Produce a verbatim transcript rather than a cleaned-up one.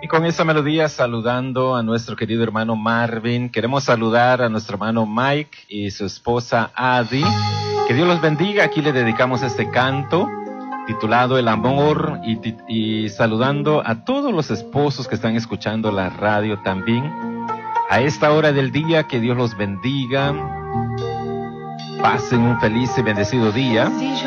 Y con esa melodía saludando a nuestro querido hermano Marvin, queremos saludar a nuestro hermano Mike y su esposa Adi. Que Dios los bendiga. Aquí le dedicamos este canto titulado El Amor y, y saludando a todos los esposos que están escuchando la radio también. A esta hora del día, que Dios los bendiga. Pasen un feliz y bendecido día.